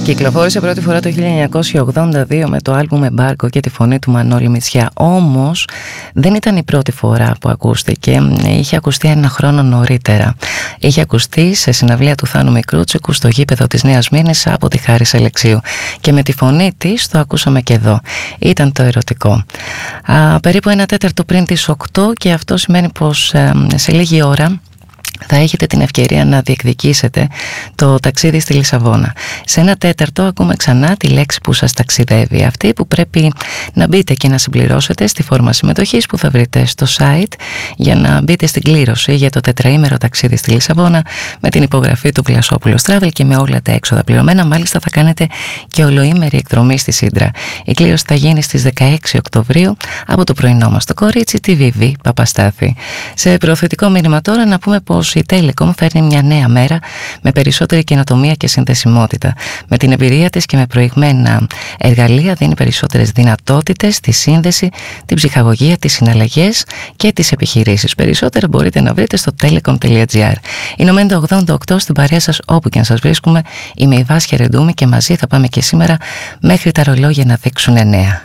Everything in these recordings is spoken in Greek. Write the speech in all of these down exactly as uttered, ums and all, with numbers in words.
Κυκλοφόρησε πρώτη φορά το χίλια εννιακόσια ογδόντα δύο με το άλμπουμ Εμπάρκο και τη φωνή του Μανώλη Μητσιά. Όμως δεν ήταν η πρώτη φορά που ακούστηκε. Είχε ακουστεί ένα χρόνο νωρίτερα. Είχε ακουστεί σε συναυλία του Θάνου Μικρούτσικου στο γήπεδο της Νέας Μήνης από τη Χάρις Αλεξίου. Και με τη φωνή της το ακούσαμε και εδώ. Ήταν το ερωτικό. Α, περίπου ένα τέταρτο πριν τις οκτώ, και αυτό σημαίνει πως α, σε λίγη ώρα θα έχετε την ευκαιρία να διεκδικήσετε το ταξίδι στη Λισαβόνα. Σε ένα τέταρτο ακούμε ξανά τη λέξη που σας ταξιδεύει, αυτή που πρέπει να μπείτε και να συμπληρώσετε στη φόρμα συμμετοχής που θα βρείτε στο site για να μπείτε στην κλήρωση για το τετραήμερο ταξίδι στη Λισαβόνα με την υπογραφή του Βλασόπουλος Travel και με όλα τα έξοδα πληρωμένα. Μάλιστα θα κάνετε και ολοήμερη εκδρομή στη Σύντρα. Η κλήρωση θα γίνει στις δεκαέξι Οκτωβρίου από το πρωινό μας το κορίτσι, τη Βιβί Παπαστάθη. Σε προωθητικό μήνυμα τώρα να πούμε πως η Telecom φέρνει μια νέα μέρα με περισσότερη καινοτομία και συνδεσιμότητα. Με την εμπειρία της και με προηγμένα εργαλεία δίνει περισσότερες δυνατότητες στη σύνδεση, την ψυχαγωγία, τις συναλλαγές και τις επιχειρήσεις. Περισσότερα μπορείτε να βρείτε στο telecom τελεία gr. Είναι ο Μέντα ογδόντα οκτώ στην παρέα σας όπου και αν σας βρίσκουμε. Είμαι η Βάσια Ρεντούμη και μαζί θα πάμε και σήμερα μέχρι τα ρολόγια να δείξουν εννέα.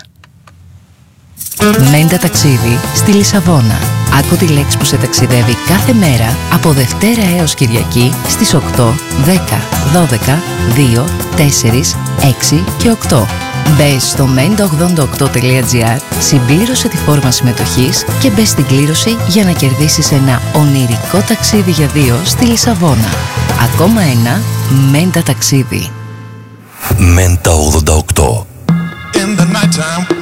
Μέντα ταξίδι στη Λισαβόνα. Άκου τη λέξη που σε ταξιδεύει κάθε μέρα από Δευτέρα έως Κυριακή στις οκτώ, δέκα, δώδεκα, δύο, τέσσερα, έξι και οκτώ. Μπες στο μέντα ογδόντα οκτώ τελεία gr, συμπλήρωσε τη φόρμα συμμετοχής και μπες στην κλήρωση για να κερδίσεις ένα ονειρικό ταξίδι για δύο στη Λισαβόνα. Ακόμα ένα Μέντα ταξίδι. Μέντα ογδόντα οκτώ. In the nighttime